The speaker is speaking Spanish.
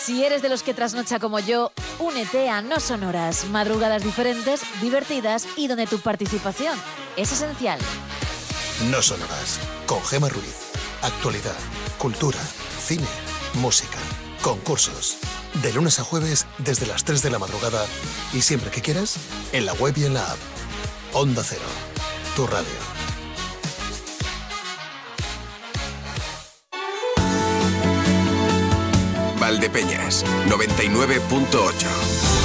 Si eres de los que trasnocha como yo, únete a No Sonoras, madrugadas diferentes, divertidas y donde tu participación es esencial. No Sonoras, con Gemma Ruiz. Actualidad, cultura, cine, música, concursos. De lunes a jueves desde las 3 de la madrugada y siempre que quieras, en la web y en la app. Onda Cero, tu radio. Valdepeñas, 99.8.